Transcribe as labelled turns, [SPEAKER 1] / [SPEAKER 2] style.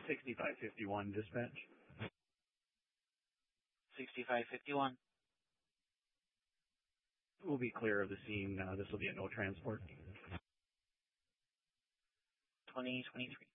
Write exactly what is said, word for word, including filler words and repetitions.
[SPEAKER 1] sixty-five fifty-one dispatch.
[SPEAKER 2] sixty-five fifty-one.
[SPEAKER 1] We'll be clear of the scene. Uh, this will be a no transport.
[SPEAKER 2] twenty twenty-three.